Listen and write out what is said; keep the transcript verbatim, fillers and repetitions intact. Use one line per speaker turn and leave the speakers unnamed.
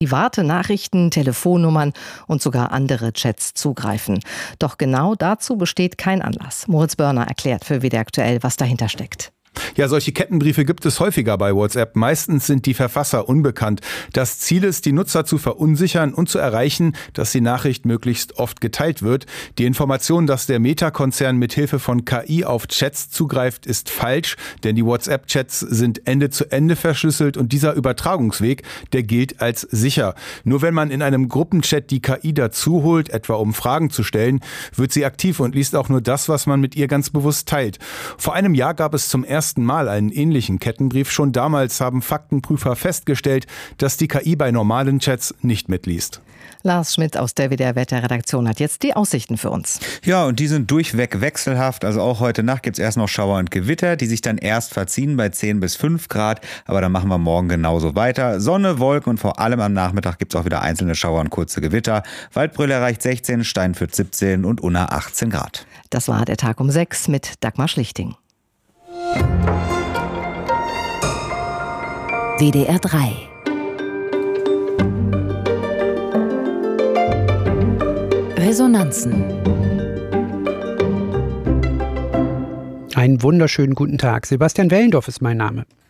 private Nachrichten, Telefonnummern und sogar andere Chats zugreifen. Doch genau dazu besteht kein Anlass. Moritz Börner erklärt für W D R aktuell, was dahinter steckt.
Ja, solche Kettenbriefe gibt es häufiger bei WhatsApp. Meistens sind die Verfasser unbekannt. Das Ziel ist, die Nutzer zu verunsichern und zu erreichen, dass die Nachricht möglichst oft geteilt wird. Die Information, dass der Meta-Konzern mithilfe von K I auf Chats zugreift, ist falsch, denn die WhatsApp-Chats sind Ende zu Ende verschlüsselt und dieser Übertragungsweg, der gilt als sicher. Nur wenn man in einem Gruppenchat die K I dazu holt, etwa um Fragen zu stellen, wird sie aktiv und liest auch nur das, was man mit ihr ganz bewusst teilt. Vor einem Jahr gab es zum ersten Mal einen ähnlichen Kettenbrief. Schon damals haben Faktenprüfer festgestellt, dass die K I bei normalen Chats nicht mitliest.
Lars Schmidt aus der W D R-Wetterredaktion hat jetzt die Aussichten für uns.
Ja, und die sind durchweg wechselhaft. Also auch heute Nacht gibt es erst noch Schauer und Gewitter, die sich dann erst verziehen bei zehn bis fünf Grad. Aber dann machen wir morgen genauso weiter. Sonne, Wolken und vor allem am Nachmittag gibt es auch wieder einzelne Schauer und kurze Gewitter. Waldbröl erreicht sechzehn, Steinfurt siebzehn und Unna achtzehn Grad.
Das war der Tag um sechs mit Dagmar Schlichting.
W D R drei. Resonanzen.
Einen wunderschönen guten Tag. Sebastian Wellendorf ist mein Name.